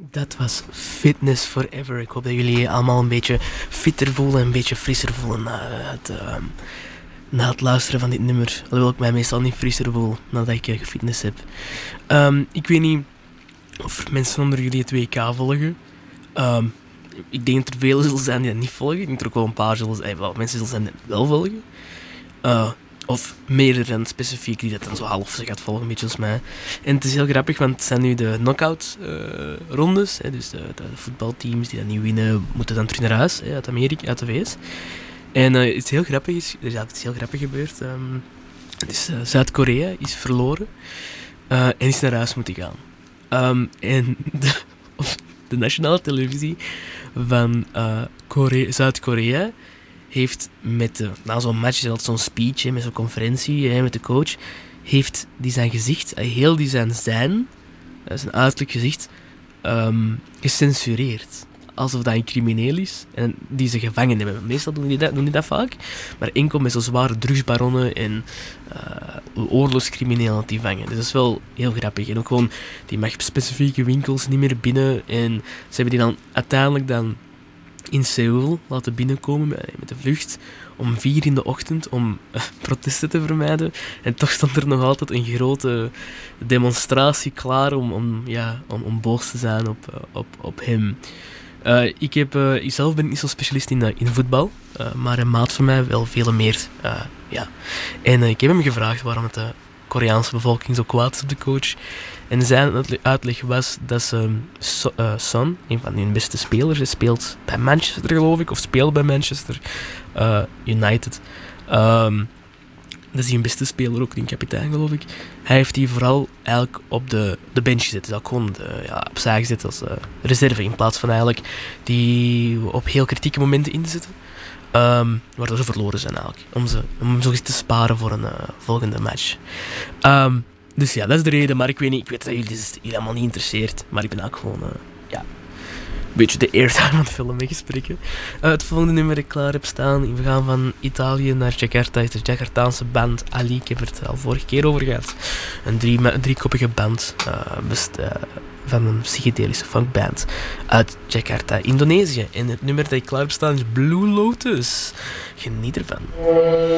Dat was Fitness Forever. Ik hoop dat jullie allemaal een beetje fitter voelen en een beetje frisser voelen na het luisteren van dit nummer. Alhoewel ik mij meestal niet frisser voel nadat ik gefitness heb. Ik weet niet of mensen onder jullie het WK volgen. Ik denk dat er velen zullen zijn die dat niet volgen. Ik denk dat er ook wel een paar mensen zullen zijn die het wel volgen. Of meerdere dan specifiek die dat dan zo half gaat volgen, een beetje als mij. En het is heel grappig, want het zijn nu de knock-out rondes. Dus de voetbalteams die dat niet winnen, moeten dan terug naar huis, uit Amerika, uit de VS. En iets heel grappig is, er is iets heel grappig gebeurd. Dus Zuid-Korea is verloren en is naar huis moeten gaan. En de nationale televisie van Zuid-Korea heeft na zo'n match, is altijd zo'n speech, met zo'n conferentie met de coach, heeft die zijn gezicht, heel die zijn uiterlijk gezicht, gecensureerd. Alsof dat een crimineel is en die ze gevangen hebben. Meestal doen die dat vaak, maar enkel met zo'n zware drugsbaronnen en oorlogscriminelen die vangen. Dus dat is wel heel grappig. En ook gewoon, die mag specifieke winkels niet meer binnen. En ze hebben die dan uiteindelijk in Seoul laten binnenkomen met de vlucht om 4 in de ochtend om protesten te vermijden. En toch stond er nog altijd een grote demonstratie klaar om boos te zijn op hem. Ik zelf ben niet zo specialist in voetbal, maar een maat van mij wel veel meer. En ik heb hem gevraagd waarom de Koreaanse bevolking zo kwaad is op de coach. En zijn uitleg was dat Son, een van hun beste spelers, speelt bij Manchester, geloof ik, of speelde bij Manchester United. Dat is een beste speler, ook een kapitein, geloof ik. Hij heeft die vooral eigenlijk op de bench gezet. Dus ook gewoon opzij gezet als reserve, in plaats van eigenlijk die op heel kritieke momenten in te zetten. Waardoor ze verloren zijn eigenlijk. Om zo eens te sparen voor een volgende match. Dus ja, dat is de reden. Maar ik weet dat jullie allemaal niet interesseert. Maar ik ben ook gewoon een beetje de airtime aan het filmen en gesprekken. Het volgende nummer dat ik klaar heb staan. We gaan van Italië naar Jakarta. Het is de Jakartaanse band Ali. Ik heb het al vorige keer over gehad. Een driekoppige band. Van een psychedelische funkband uit Jakarta, Indonesië. En het nummer dat ik klaar heb staan is Blue Lotus. Geniet ervan.